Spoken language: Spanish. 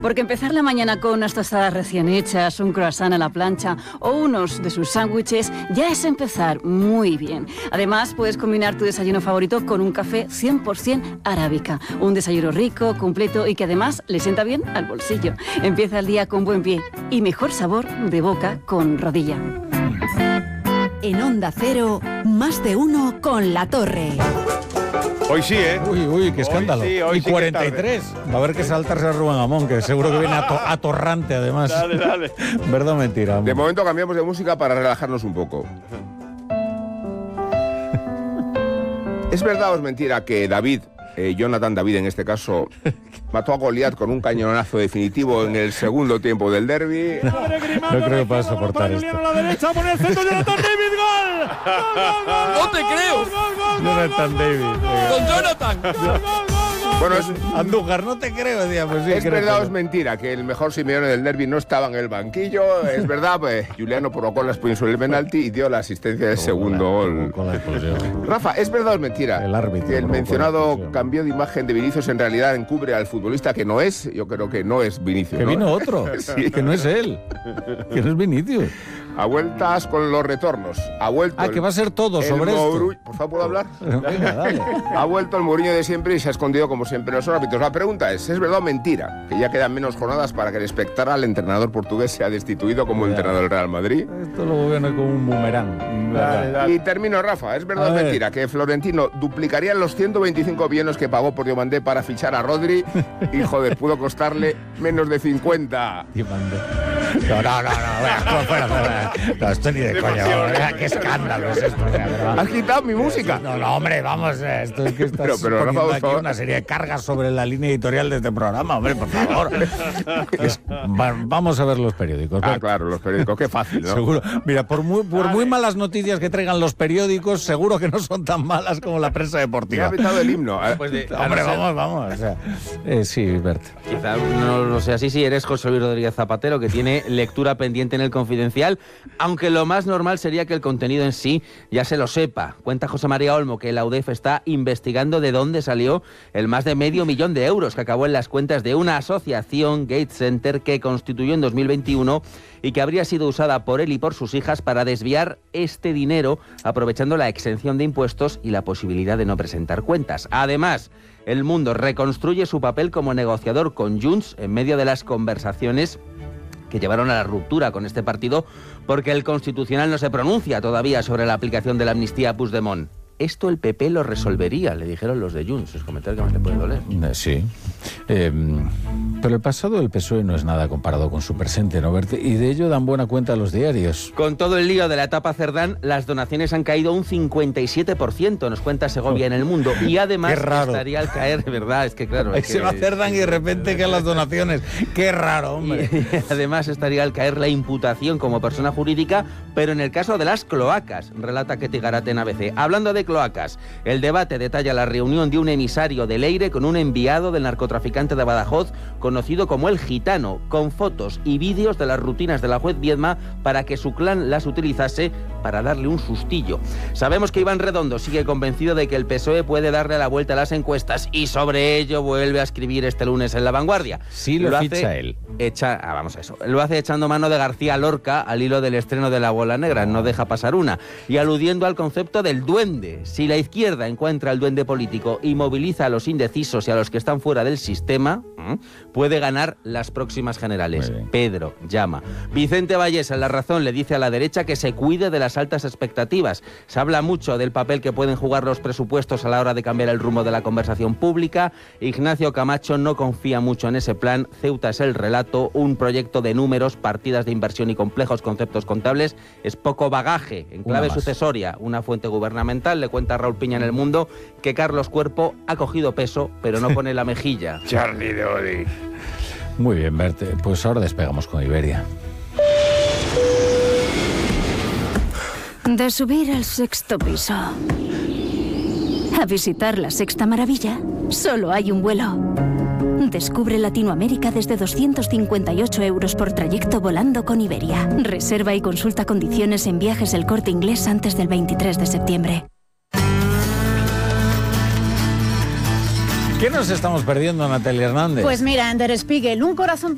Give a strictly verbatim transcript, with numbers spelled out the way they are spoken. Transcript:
Porque empezar la mañana con unas tostadas recién hechas, un croissant a la plancha o unos de sus sándwiches ya es empezar muy bien. Además, puedes combinar tu desayuno favorito con un café cien por ciento arábica. Un desayuno rico, completo y que además le sienta bien al bolsillo. Empieza el día con buen pie y mejor sabor de boca con Rodilla. En Onda Cero, más de uno con La Torre. Hoy sí, ¿eh? Uy, uy, qué escándalo. Hoy sí, hoy y sí cuarenta y tres. Va a haber que saltarse a Rubén Amón, que seguro que viene ato atorrante, además. Dale, dale. ¿Verdad o mentira? De momento cambiamos de música para relajarnos un poco. ¿Es verdad o es mentira que David, eh, Jonathan David en este caso, mató a Goliat con un cañonazo definitivo en el segundo tiempo del derbi? No creo que pueda soportar esto. A la derecha, pone el centro de Jonathan David, ¡gol! ¡No te creo! Jonathan David. ¡Con Jonathan! Bueno, es, Andújar, no te creo, decía, pues sí. ¿es creo verdad o que es no. mentira que el mejor Simeone del derbi no estaba en el banquillo? Es verdad, pues Juliano provocó la expulsión del penalti y dio la asistencia del segundo gol. Con la expulsión. Rafa, ¿es verdad o es mentira El árbitro que el provocó la mencionado expulsión. cambio de imagen de Vinicius en realidad encubre al futbolista que no es? Yo creo que no es Vinicius, Que ¿no? vino otro, Sí. que no es él, que no es Vinicius. A vueltas con los retornos. Ha vuelto Ah, el- que va a ser todo el sobre Mourinho- esto. Por favor, ¿puedo hablar? Venga, dale. Ha vuelto el Mourinho de siempre y se ha escondido como siempre en los árbitros. La pregunta es, ¿es verdad o mentira que ya quedan menos jornadas para que el espectral entrenador portugués sea destituido como Ya. entrenador del Real Madrid? Esto lo viene como un boomerang. ¿verdad? Y termino, Rafa, ¿es verdad A o ver. mentira que Florentino duplicaría los ciento veinticinco millones que pagó por Diomandé para fichar a Rodri y, joder, pudo costarle menos de cincuenta? Y mandé. No, no, no, no, vea, fuera, fuera. No, esto ni de coña, vea, qué escándalo es esto. vea, ¿verdad? ¿Has quitado mi música? No, no, hombre, vamos, eh, esto es que estás Pero- pero, Rafa, poniendo por aquí favor. una serie de cargas sobre la línea editorial de este programa, hombre, por favor. Es- va- vamos a ver los periódicos. Ah, Bert. claro, los periódicos, qué fácil, ¿no? Seguro. Mira, por muy, por muy malas noticias que traigan los periódicos, seguro que no son tan malas como la prensa Me ha deportiva. pitado el himno. Ah, Pues de, a Hombre, no ser- vamos, vamos. O sea, eh, sí, Bert. Quizá no lo sea así si eres José Luis Rodríguez Zapatero, que tiene lectura pendiente en el Confidencial, aunque lo más normal sería que el contenido en sí ya se lo sepa. Cuenta José María Olmo que la U D E F está investigando de dónde salió el más de medio millón de euros que acabó en las cuentas de una asociación, Gates Center, que constituyó en dos mil veintiuno y que habría sido usada por él y por sus hijas para desviar este dinero, aprovechando la exención de impuestos y la posibilidad de no presentar cuentas. Además, El Mundo reconstruye su papel como negociador con Junts en medio de las conversaciones que llevaron a la ruptura con este partido, porque el Constitucional no se pronuncia todavía sobre la aplicación de la amnistía a Puigdemont. Esto el P P lo resolvería, le dijeron los de Junts. Es comentario que más le puede doler. Eh, Sí. Eh, pero el pasado del P S O E no es nada comparado con su presente, ¿no, Bert? Y de ello dan buena cuenta los diarios. Con todo el lío de la etapa Cerdán, las donaciones han caído un cincuenta y siete por ciento, nos cuenta Segovia en El Mundo. Y además Qué raro. estaría al caer, de verdad, es que claro... Ahí es se que- va a Cerdán y de repente caen las donaciones. Qué raro, hombre. Y además estaría al caer la imputación como persona jurídica, pero en el caso de las cloacas, relata Ketty Garate en A B C. Hablando de cloacas, el debate detalla la reunión de un emisario del Eire con un enviado del narcotraficante de Badajoz, conocido como El Gitano, con fotos y vídeos de las rutinas de la juez Viedma para que su clan las utilizase para darle un sustillo. Sabemos que Iván Redondo sigue convencido de que el P S O E puede darle la vuelta a las encuestas y sobre ello vuelve a escribir este lunes en La Vanguardia. Sí lo hace ficha él. Echa, ah, vamos a eso. Lo hace echando mano de García Lorca al hilo del estreno de La Bola Negra, no deja pasar una, y aludiendo al concepto del duende. Si la izquierda encuentra el duende político y moviliza a los indecisos y a los que están fuera del sistema, ¿eh? puede ganar las próximas generales. Muy bien. Pedro llama. Vicente Vallés en La Razón le dice a la derecha que se cuide de las altas expectativas. Se habla mucho del papel que pueden jugar los presupuestos a la hora de cambiar el rumbo de la conversación pública. Ignacio Camacho no confía mucho en ese plan. Ceuta es el relato, un proyecto de números, partidas de inversión y complejos conceptos contables. Es poco bagaje. En clave Una más. sucesoria, una fuente gubernamental le cuenta a Raúl Piña en El Mundo que Carlos Cuerpo ha cogido peso, pero no pone la mejilla. Charlie de Odi. Muy bien, Bert. Pues ahora despegamos con Iberia. De subir al sexto piso a visitar la sexta maravilla, solo hay un vuelo. Descubre Latinoamérica desde doscientos cincuenta y ocho euros por trayecto volando con Iberia. Reserva y consulta condiciones en Viajes El Corte Inglés antes del veintitrés de septiembre. ¿Qué nos estamos perdiendo, Natalia Hernández? Pues mira, en Der Spiegel, un corazón